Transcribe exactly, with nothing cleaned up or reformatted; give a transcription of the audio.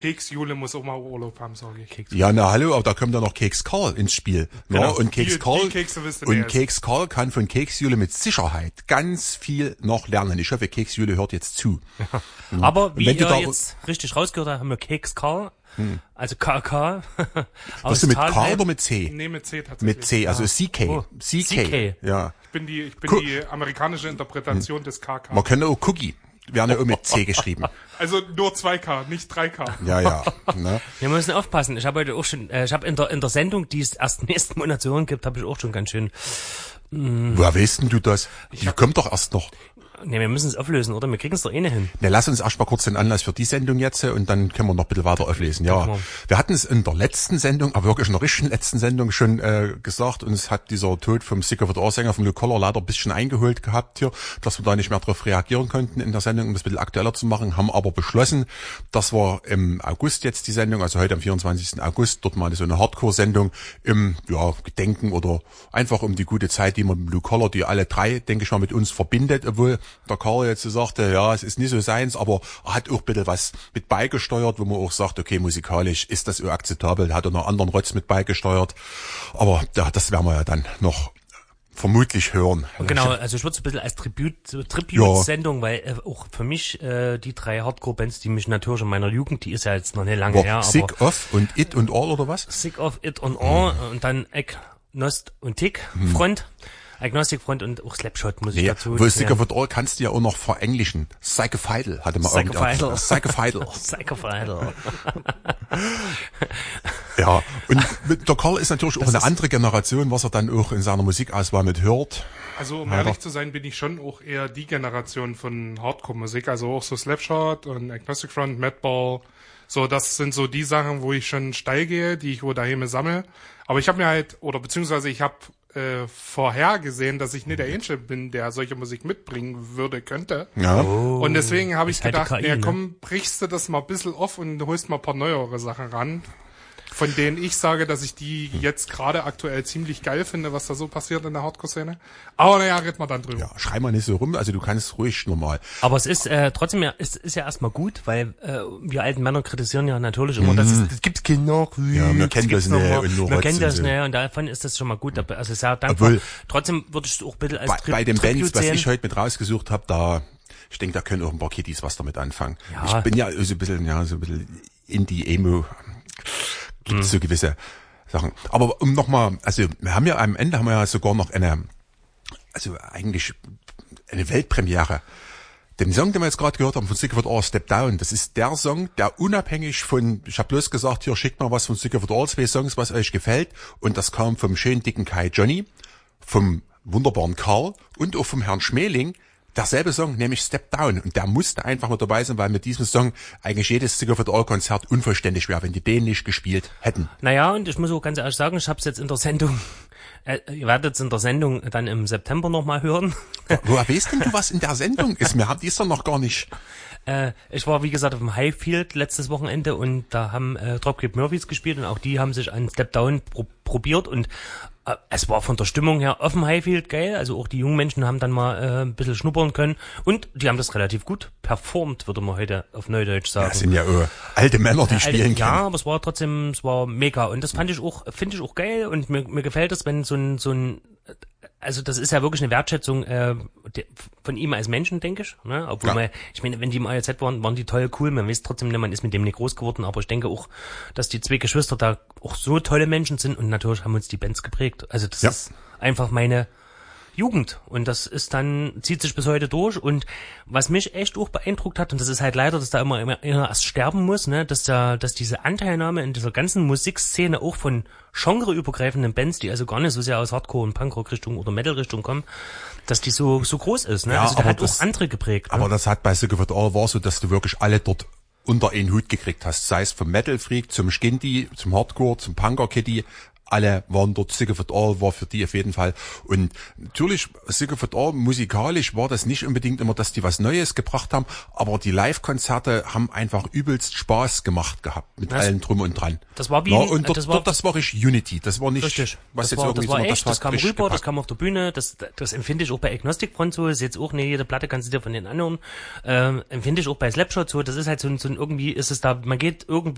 Keks Jule muss auch mal Urlaub haben, sage ich. Keks ja, na hallo, aber da kommt ja noch Keks Karl ins Spiel. Genau. No? Und Keks die, Karl die und Keks Karl kann von Keks Jule mit Sicherheit ganz viel noch lernen. Ich hoffe, Keks Jule hört jetzt zu. Ja. Ja. Aber wie ihr jetzt richtig rausgehört habt, haben wir Keks Karl, hm. also K K. Hast du mit K oder mit C? Nee, mit C tatsächlich. Mit C, also C K. Oh. C K. C K. Ja. Ich bin die, ich bin Cook. die amerikanische Interpretation hm. des K K. Man könnte auch Cookie. Werden ja auch mit C geschrieben. Also nur zwei K, nicht drei K. Ja, ja. Ne? Wir müssen aufpassen. Ich habe heute auch schon, äh, ich habe in der in der Sendung, die es erst nächsten Monat zu hören gibt, habe ich auch schon ganz schön. Mh, Woher weißt denn du das? Die kommt doch erst noch. Ne, wir müssen es auflösen, oder? Wir kriegen es doch eh nicht hin. Ne, lass uns erst mal kurz den Anlass für die Sendung jetzt und dann können wir noch ein bisschen weiter auflesen. Ja, ja. Wir hatten es in der letzten Sendung, aber wirklich in der richtigen letzten Sendung schon äh, gesagt, und es hat dieser Tod vom Sick of It All Sänger vom Lou Koller leider ein bisschen eingeholt gehabt hier, dass wir da nicht mehr drauf reagieren konnten in der Sendung, um das ein bisschen aktueller zu machen, haben aber beschlossen, dass wir im August jetzt die Sendung, also heute am vierundzwanzigsten August, dort mal so eine Hardcore-Sendung im ja, Gedenken oder einfach um die gute Zeit, die man mit Lou Koller, die alle drei, denke ich mal, mit uns verbindet, obwohl der Karl jetzt sagte, ja, es ist nicht so seins, aber er hat auch ein bisschen was mit beigesteuert, wo man auch sagt, okay, musikalisch ist das auch akzeptabel, hat er noch anderen Rotz mit beigesteuert, aber ja, das werden wir ja dann noch vermutlich hören. Genau, also ich würde es ein bisschen als Tribut, so Tribut-Sendung, ja. weil äh, auch für mich äh, die drei Hardcore-Bands, die mich natürlich in meiner Jugend, die ist ja jetzt noch nicht lange War her. Sick aber of und It und All oder was? Sick of It und All hm. und dann Agnost und Tick hm. Front. Agnostic Front und auch Slapshot muss ich ja, dazu. Wo Sick of It All kannst du ja auch noch verenglischen. Psychophidal hatte man Psychophidal. Psychophidal. Psychophidal. Ja, und der Karl ist natürlich auch das eine andere Generation, was er dann auch in seiner Musikauswahl mit hört. Also um ehrlich zu sein, bin ich schon auch eher die Generation von Hardcore-Musik, also auch so Slapshot und Agnostic Front, Madball. So, das sind so die Sachen, wo ich schon steil gehe, die ich wo daheim sammle. Aber ich habe mir halt, oder beziehungsweise ich habe äh, vorhergesehen, dass ich nicht der Einzige bin, der solche Musik mitbringen würde, könnte. Ja. Oh, und deswegen habe ich halt gedacht, K I, ja ne? komm, brichst du das mal ein bisschen auf und holst mal ein paar neuere Sachen ran, von denen ich sage, dass ich die jetzt gerade aktuell ziemlich geil finde, was da so passiert in der Hardcore-Szene. Aber naja, reden wir dann drüber. Ja, schrei mal nicht so rum, also du kannst ruhig normal. Aber es ist äh, trotzdem ja, es ist ja erstmal gut, weil äh, wir alten Männer kritisieren ja natürlich immer, mhm. dass es, es gibt kein Nachwuchs. Ja, wir kennen das nicht und nur Wir kennen das so. nicht und davon ist das schon mal gut. Also sehr dankbar. Obwohl, trotzdem würde ich es auch bitte als bei, Tri- bei den Tribute Bands, was sehen. ich heute mit rausgesucht habe, da ich denke, da können auch ein paar Kiddies was damit anfangen. Ja. Ich bin ja so ein bisschen, ja, so ein bisschen Indie-Emo. Gibt es so gewisse Sachen. Aber um nochmal, also wir haben ja am Ende haben wir ja sogar noch eine, also eigentlich eine Weltpremiere. Den Song, den wir jetzt gerade gehört haben von Sick of It All, Step Down, das ist der Song, der unabhängig von, ich habe bloß gesagt, hier schickt mal was von Sick of It All, zwei Songs, was euch gefällt. Und das kam vom schönen dicken Kai Johnny, vom wunderbaren Karl und auch vom Herrn Schmeling. Derselbe Song, nämlich Step Down. Und der musste einfach mit dabei sein, weil mit diesem Song eigentlich jedes Sick of It All Konzert unvollständig wäre, wenn die den nicht gespielt hätten. Naja, und ich muss auch ganz ehrlich sagen, ich habe es jetzt in der Sendung, äh, ihr werdet es in der Sendung dann im September nochmal hören. Woher weißt denn du, was in der Sendung ist? Mir habt ihr es doch noch gar nicht. Äh, ich war, wie gesagt, auf dem Highfield letztes Wochenende und da haben äh, Dropkick Murphys gespielt und auch die haben sich an Step Down pro- probiert und äh, es war von der Stimmung her auf dem Highfield geil, also auch die jungen Menschen haben dann mal äh, ein bisschen schnuppern können und die haben das relativ gut performt, würde man heute auf Neudeutsch sagen. Das sind ja äh, alte Männer, die äh, spielen alte, können. Ja, aber es war trotzdem, es war mega und das fand ich auch, finde ich auch geil und mir, mir gefällt es, wenn so ein, so ein also das ist ja wirklich eine Wertschätzung äh, de, von ihm als Menschen, denke ich. Ne? Obwohl ja. man, ich meine, wenn die im A J Z waren, waren die toll, cool. Man weiß trotzdem nicht, man ist mit dem nicht groß geworden. Aber ich denke auch, dass die zwei Geschwister da auch so tolle Menschen sind. Und natürlich haben uns die Bands geprägt. Also das ja. ist einfach meine Jugend. Und das ist dann, zieht sich bis heute durch. Und was mich echt auch beeindruckt hat, und das ist halt leider, dass da immer, immer, immer erst sterben muss, ne, dass da, dass diese Anteilnahme in dieser ganzen Musikszene auch von genreübergreifenden Bands, die also gar nicht so sehr aus Hardcore- und Punkrock-Richtung oder Metal-Richtung kommen, dass die so, so groß ist, ne? Ja, also der hat das, auch andere geprägt. Aber ne? das hat bei Sick of It All war so, dass du wirklich alle dort unter einen Hut gekriegt hast. Sei es vom Metal Freak, zum Skindy, zum Hardcore, zum Punker Kitty. Alle waren dort, Sick of It All war für die auf jeden Fall. Und natürlich, Sick of It All, musikalisch war das nicht unbedingt immer, dass die was Neues gebracht haben, aber die Live-Konzerte haben einfach übelst Spaß gemacht gehabt, mit das, allem drum und dran. Das war wie, ja, und dort, das war, dort, das war ich Unity, das war nicht, richtig. was das jetzt war, irgendwie das war so, echt, das, das kam rüber, gepackt. das kam auf der Bühne, das, das empfinde ich auch bei Agnostic Front so, ist jetzt auch nicht jede Platte kannst du dir von denen anhören, ähm, empfinde ich auch bei Slapshot so, das ist halt so, so irgendwie ist es da, man geht irgendwie